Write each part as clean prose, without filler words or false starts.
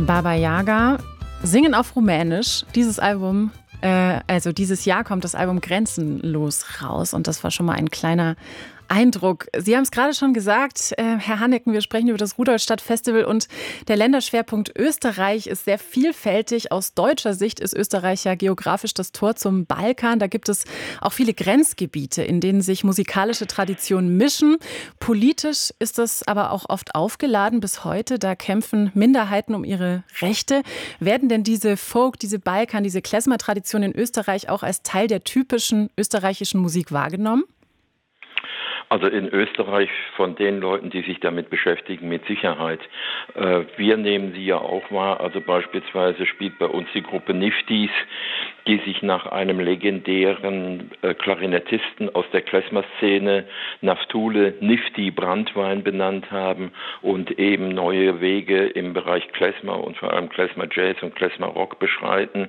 Baba Yaga singen auf Rumänisch. Dieses Jahr kommt das Album Grenzenlos raus und das war schon mal ein kleiner Eindruck. Sie haben es gerade schon gesagt, Herr Hannecken, wir sprechen über das Rudolstadt-Festival und der Länderschwerpunkt Österreich ist sehr vielfältig. Aus deutscher Sicht ist Österreich ja geografisch das Tor zum Balkan. Da gibt es auch viele Grenzgebiete, in denen sich musikalische Traditionen mischen. Politisch ist das aber auch oft aufgeladen bis heute. Da kämpfen Minderheiten um ihre Rechte. Werden denn diese Folk, diese Balkan, diese Klezmer-Tradition in Österreich auch als Teil der typischen österreichischen Musik wahrgenommen? Also in Österreich von den Leuten, die sich damit beschäftigen, mit Sicherheit. Wir nehmen sie ja auch wahr. Also beispielsweise spielt bei uns die Gruppe Niftis, die sich nach einem legendären Klarinettisten aus der Klezmer-Szene, Naftule Nifty Brandwein, benannt haben und eben neue Wege im Bereich Klezmer und vor allem Klezmer Jazz und Klezmer Rock beschreiten.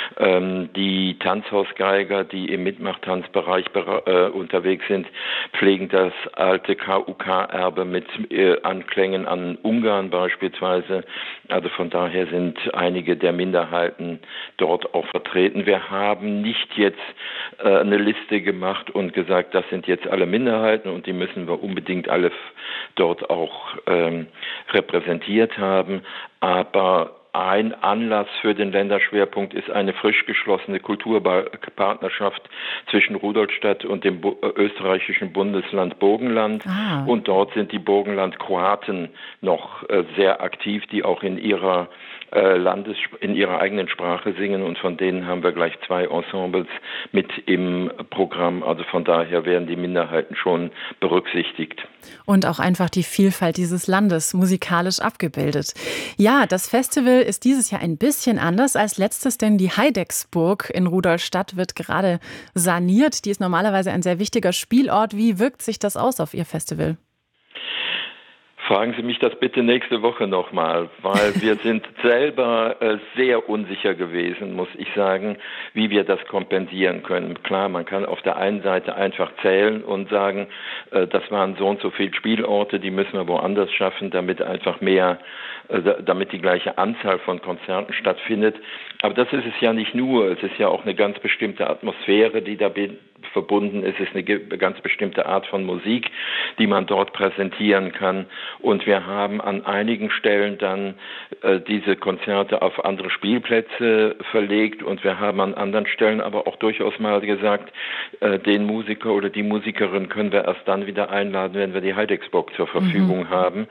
Die Tanzhausgeiger, die im Mitmachtanzbereich unterwegs sind, pflegen das alte KUK-Erbe mit Anklängen an Ungarn beispielsweise. Also von daher sind einige der Minderheiten dort auch vertreten. Wir haben nicht jetzt eine Liste gemacht und gesagt, das sind jetzt alle Minderheiten und die müssen wir unbedingt alle dort auch repräsentiert haben. Aber ein Anlass für den Länderschwerpunkt ist eine frisch geschlossene Kulturpartnerschaft zwischen Rudolstadt und dem österreichischen Bundesland Burgenland. Und dort sind die Burgenland-Kroaten noch sehr aktiv, die auch in ihrer eigenen Sprache singen. Und von denen haben wir gleich 2 Ensembles mit im Programm. Also von daher werden die Minderheiten schon berücksichtigt. Und auch einfach die Vielfalt dieses Landes musikalisch abgebildet. Ja, das Festival ist dieses Jahr ein bisschen anders als letztes, denn die Heidecksburg in Rudolstadt wird gerade saniert. Die ist normalerweise ein sehr wichtiger Spielort. Wie wirkt sich das aus auf Ihr Festival? Fragen Sie mich das bitte nächste Woche nochmal, weil wir sind selber sehr unsicher gewesen, muss ich sagen, wie wir das kompensieren können. Klar, man kann auf der einen Seite einfach zählen und sagen, das waren so und so viele Spielorte, die müssen wir woanders schaffen, damit einfach damit die gleiche Anzahl von Konzerten stattfindet. Aber das ist es ja nicht nur, es ist ja auch eine ganz bestimmte Atmosphäre, die da verbunden ist. Es ist eine ganz bestimmte Art von Musik, die man dort präsentieren kann. Und wir haben an einigen Stellen dann diese Konzerte auf andere Spielplätze verlegt und wir haben an anderen Stellen aber auch durchaus mal gesagt, den Musiker oder die Musikerin können wir erst dann wieder einladen, wenn wir die Heidecksburg zur Verfügung haben.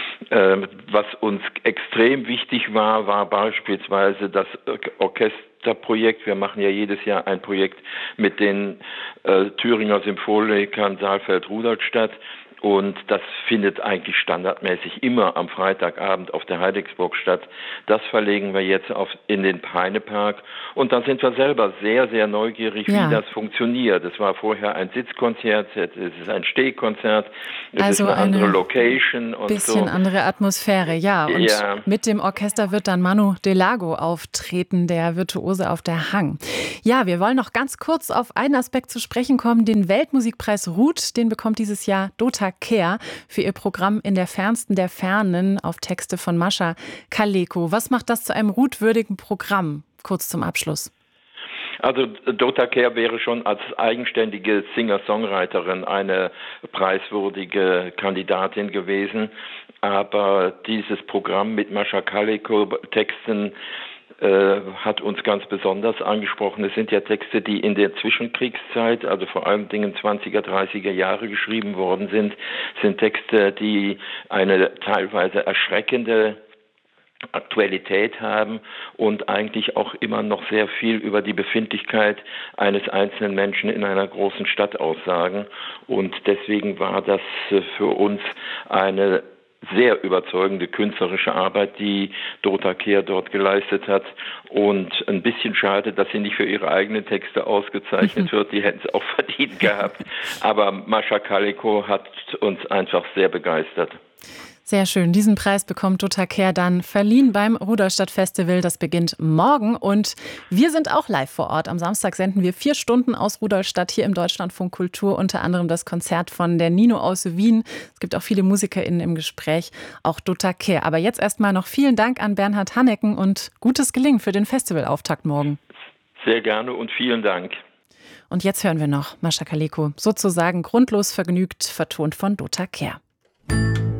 Was uns extrem wichtig war beispielsweise das Orchesterprojekt. Wir machen ja jedes Jahr ein Projekt mit den Thüringer Symphonikern Saalfeld-Rudolstadt. Und das findet eigentlich standardmäßig immer am Freitagabend auf der Heidecksburg statt. Das verlegen wir jetzt in den Peinepark. Und da sind wir selber sehr, sehr neugierig, wie das funktioniert. Es war vorher ein Sitzkonzert, jetzt ist es ein Stehkonzert, es ist eine andere Location. Und bisschen andere Atmosphäre, ja. Und mit dem Orchester wird dann Manu Delago auftreten, der Virtuose auf der Hang. Ja, wir wollen noch ganz kurz auf einen Aspekt zu sprechen kommen. Den Weltmusikpreis Ruth, den bekommt dieses Jahr Dota Kehr für ihr Programm In der Fernsten der Fernen auf Texte von Mascha Kaleko. Was macht das zu einem Ruth-würdigen Programm? Kurz zum Abschluss. Also Dota Kehr wäre schon als eigenständige Singer-Songwriterin eine preiswürdige Kandidatin gewesen. Aber dieses Programm mit Mascha Kaleko Texten hat uns ganz besonders angesprochen. Es sind ja Texte, die in der Zwischenkriegszeit, also vor allem Dingen 20er, 30er Jahre geschrieben worden sind. Es sind Texte, die eine teilweise erschreckende Aktualität haben und eigentlich auch immer noch sehr viel über die Befindlichkeit eines einzelnen Menschen in einer großen Stadt aussagen. Und deswegen war das für uns eine sehr überzeugende künstlerische Arbeit, die Dota Kehr dort geleistet hat. Und ein bisschen schade, dass sie nicht für ihre eigenen Texte ausgezeichnet wird. Die hätten es auch verdient gehabt. Aber Mascha Kaleko hat uns einfach sehr begeistert. Sehr schön. Diesen Preis bekommt Dota Kehr dann verliehen beim Rudolstadt Festival. Das beginnt morgen und wir sind auch live vor Ort. Am Samstag senden wir 4 Stunden aus Rudolstadt hier im Deutschlandfunk Kultur. Unter anderem das Konzert von der Nino aus Wien. Es gibt auch viele MusikerInnen im Gespräch, auch Dota Kehr. Aber jetzt erstmal noch vielen Dank an Bernhard Hannecken und gutes Gelingen für den Festivalauftakt morgen. Sehr gerne und vielen Dank. Und jetzt hören wir noch Mascha Kaleko, sozusagen grundlos vergnügt, vertont von Dota Kehr.